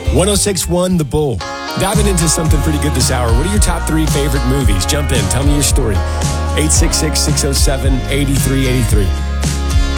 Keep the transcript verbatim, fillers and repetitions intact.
one oh six point one The Bull. Diving into something pretty good this hour. What are your top three favorite movies? Jump in. Tell me your story. eight six six, six oh seven, eight three eight three.